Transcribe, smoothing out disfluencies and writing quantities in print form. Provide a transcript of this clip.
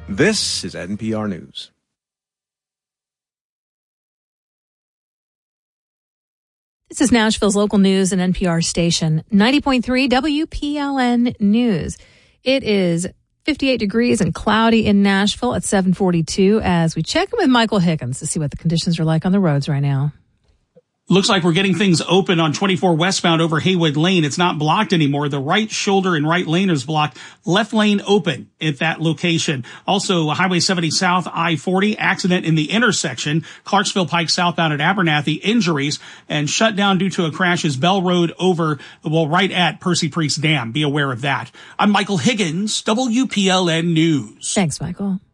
This is NPR News. This is Nashville's local news and NPR station, 90.3 WPLN News. It is 58 degrees and cloudy in Nashville at 7:42 as we check in with Michael Higgins to see what the conditions are like on the roads right now. Looks like we're getting things open on 24 westbound over Haywood Lane. It's not blocked anymore. The right shoulder and right lane is blocked. Left lane open at that location. Also, Highway 70 South, I-40, accident in the intersection. Clarksville Pike southbound at Abernathy, injuries, and shut down due to a crash is Bell Road right at Percy Priest Dam. Be aware of that. I'm Michael Higgins, WPLN News. Thanks, Michael.